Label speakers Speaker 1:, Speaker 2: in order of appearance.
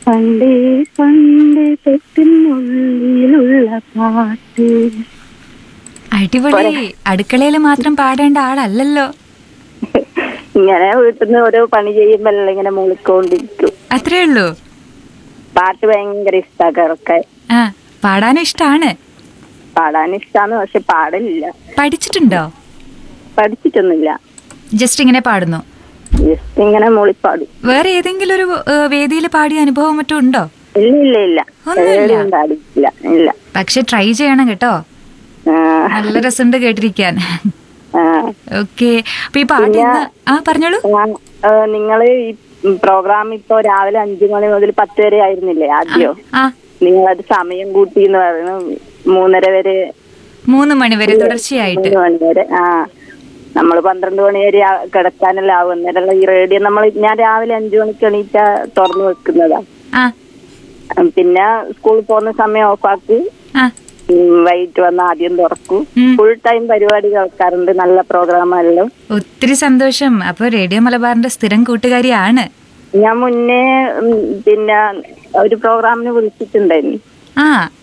Speaker 1: പണ്ടേ പണ്ടേ തൊട്ടിനുള്ളിലുള്ള പാട്ട്.
Speaker 2: അടിപൊളി. അടുക്കളയിൽ മാത്രം പാടേണ്ട ആളല്ലല്ലോ.
Speaker 1: ഇങ്ങനെ വീട്ടിൽ നിന്ന് ഓരോ പണി ചെയ്യുമ്പോഴല്ല ഇങ്ങനെ മൂളിക്കൊണ്ടിരിക്കും.
Speaker 2: അത്രേ ഉള്ളൂ.
Speaker 1: പാട്ട് ഭയങ്കര ഇഷ്ടാ കേൾക്കാൻ.
Speaker 2: ആ, പാടാനും ഇഷ്ടാണ്.
Speaker 1: പാടാൻ ഇഷ്ടാണ്, പക്ഷെ പാടലില്ല.
Speaker 2: പഠിച്ചിട്ടുണ്ടോ?
Speaker 1: പഠിച്ചിട്ടൊന്നുമില്ല.
Speaker 2: ജസ്റ്റ് ഇങ്ങനെ പാടുന്നു.
Speaker 1: ജസ്റ്റ് ഇങ്ങനെ മൂളിപ്പാടും.
Speaker 2: വേറെ ഏതെങ്കിലും ഒരു വേദിയിൽ പാടിയ അനുഭവം മറ്റും ഉണ്ടോ?
Speaker 1: ഇല്ല. പാടിയില്ല. ഇല്ല.
Speaker 2: പക്ഷെ ട്രൈ ചെയ്യണം കേട്ടോ. നല്ല രസമുണ്ട് കേട്ടിരിക്കാൻ. ഓക്കെ. അപ്പൊ ഈ പാട്ട് പറഞ്ഞോളൂ.
Speaker 1: നിങ്ങള് ഈ പ്രോഗ്രാം ഇപ്പൊ രാവിലെ 5 മണി മുതൽ 10 വരെ ആയിരുന്നില്ലേ ആദ്യം? നിങ്ങളത് സമയം കൂട്ടി എന്ന് പറയുന്നു 3:30 വരെ.
Speaker 2: 3 മണി വരെ തുടർച്ചയായിട്ട്.
Speaker 1: 3 മണി വരെ. നമ്മള് 12 മണി വരെ കിടക്കാനല്ല ആവും. അന്നേരമുള്ള ഈ റേഡിയോ ഞാൻ രാവിലെ 5 മണിക്ക് എണീറ്റാ തുറന്നു വെക്കുന്നതാ. പിന്നെ സ്കൂളിൽ പോകുന്ന സമയം ഓഫാക്കി വൈകിട്ട് വന്ന് ആദ്യം തുറക്കൂ. ഫുൾ ടൈം പരിപാടി കേൾക്കാറുണ്ട്. നല്ല പ്രോഗ്രാമല്ലോ.
Speaker 2: ഒത്തിരി സന്തോഷം. അപ്പൊ റേഡിയോ മലബാറിന്റെ സ്ഥിരം കൂട്ടുകാരിയാണ്.
Speaker 1: ഞാൻ മുന്നേ പിന്നെ ഒരു പ്രോഗ്രാമിന് വിളിച്ചിട്ടുണ്ടായിരുന്നു.